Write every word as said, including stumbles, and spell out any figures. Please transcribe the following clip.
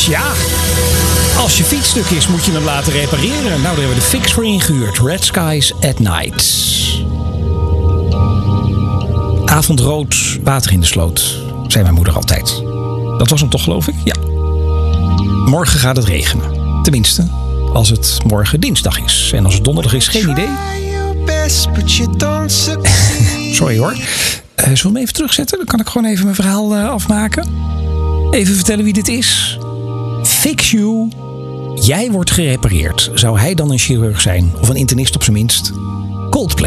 Tja, als je fiets stuk is, moet je hem laten repareren. Nou, daar hebben we de fix voor ingehuurd. Red Skies at Night. Avondrood, water in de sloot, zei mijn moeder altijd. Dat was hem toch, geloof ik? Ja. Morgen gaat het regenen. Tenminste, als het morgen dinsdag is. En als het donderdag is, geen idee. Sorry hoor. Uh, zullen we hem even terugzetten? Dan kan ik gewoon even mijn verhaal uh, afmaken. Even vertellen wie dit is. Fix you. Jij wordt gerepareerd. Zou hij dan een chirurg zijn? Of een internist op zijn minst? Coldplay.